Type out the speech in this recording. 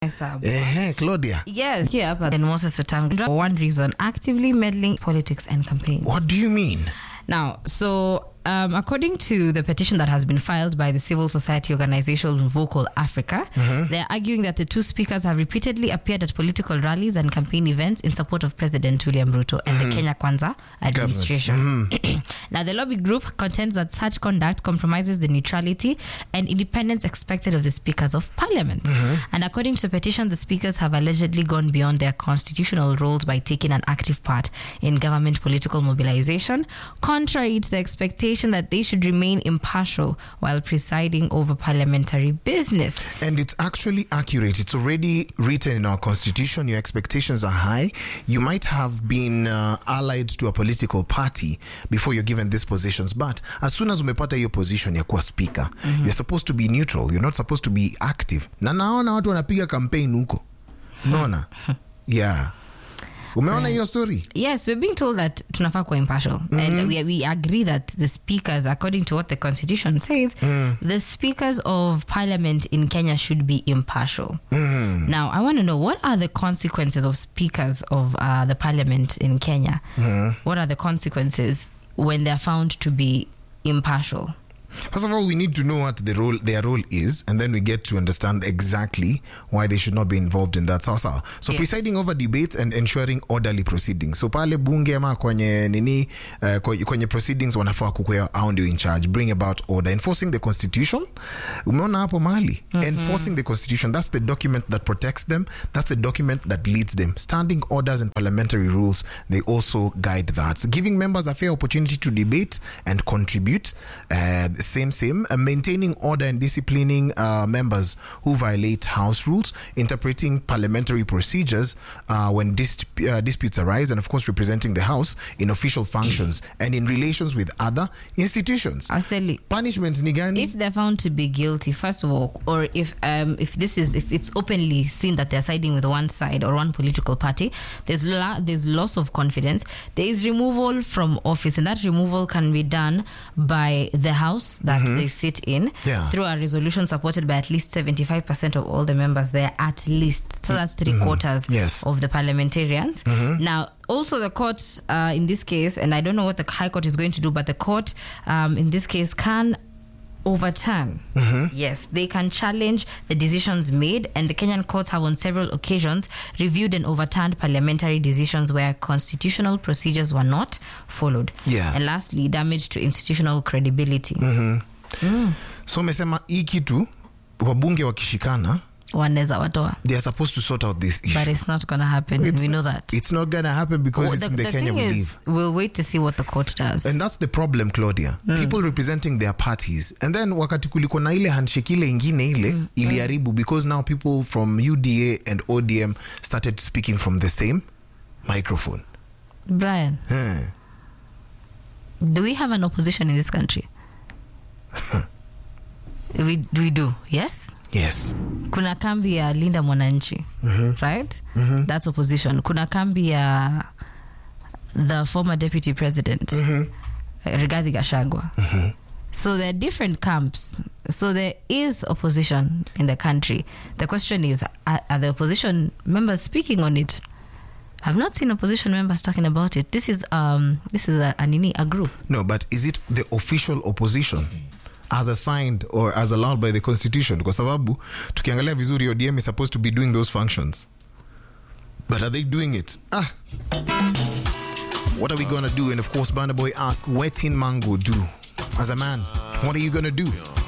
sub. Claudia. Yes, here and Moses Wetangula for one reason, actively meddling politics and campaigns. What do you mean? Now, so according to the petition that has been filed by the civil society organization Vocal Africa, they're arguing that the two speakers have repeatedly appeared at political rallies and campaign events in support of President William Ruto and the Kenya Kwanza administration. Now, the lobby group contends that such conduct compromises the neutrality and independence expected of the speakers of parliament. And according to the petition, the speakers have allegedly gone beyond their constitutional roles by taking an active part in government political mobilization, contrary to the expectation that they should remain impartial while presiding over parliamentary business. And it's actually accurate. It's already written in our constitution. Your expectations are high. You might have been allied to a political party before you're given these positions. But as soon as umepata your position ya kuwa speaker, you're supposed to be neutral. You're not supposed to be active. Na naona watu wanapiga campaign huko. Unaona? Yeah. Umeona hiyo story? Yes, we're being told that tunafaa kuwa impartial. And we agree that the speakers, according to what the constitution says, the speakers of parliament in Kenya should be impartial. Now, I want to know, what are the consequences of speakers of the parliament in Kenya? What are the consequences when they're found to be impartial? First of all, we need to know what their role is, and then we get to understand exactly why they should not be involved in that. So yes. Presiding over debates and ensuring orderly proceedings. So pale bunge ama kwenye proceedings wanafaa kukuwa hao ndio in charge, bring about order, enforcing the constitution. Umeona hapo mahali? Enforcing the constitution, that's the document that protects them, that's the document that leads them. Standing orders and parliamentary rules, they also guide that. Giving members a fair opportunity to debate and contribute. Same. Maintaining order and disciplining members who violate house rules, interpreting parliamentary procedures when disputes arise, and of course representing the house in official functions and in relations with other institutions. Aseli, punishment ni gani? If they're found to be guilty, first of all, or if it's openly seen that they're siding with one side or one political party, there's loss of confidence. There is removal from office, and that removal can be done by the house that they sit in through a resolution supported by at least 75% of all the members there, at least. So that's 3/4 of the parliamentarians. Now, also the court in this case, and I don't know what the High Court is going to do, but the court in this case can overturn. Yes, they can challenge the decisions made, and the Kenyan courts have on several occasions reviewed and overturned parliamentary decisions where constitutional procedures were not followed. And lastly, damage to institutional credibility. So umesema hii kitu wabunge wakishikana wanaweza watoa. They are supposed to sort out this issue. But it's not going to happen. We know that. It's not going to happen because it's in the Kenya we live. We'll wait to see what the court does. And that's the problem, Claudia. People representing their parties. And then wakati kuliko na ile handshake ile ingine ile iliharibu, because now people from UDA and ODM started speaking from the same microphone. Brian, do we have an opposition in this country? We do, yes? Yes. Kuna kambi ya Linda Mwananchi, right? That's opposition. Kuna kambi ya the former deputy president, Rigathi Gachagua. So there are different camps. So there is opposition in the country. The question is, are the opposition members speaking on it? I've not seen opposition members talking about it. This is a group. No, but is it the official opposition as assigned or as allowed by the constitution? Kwa sababu tukiangalia vizuri ODM is supposed to be doing those functions, but are they doing it? What are we gonna do? And of course Burna Boy asked, Wetin Mango do? As a man, what are you gonna do?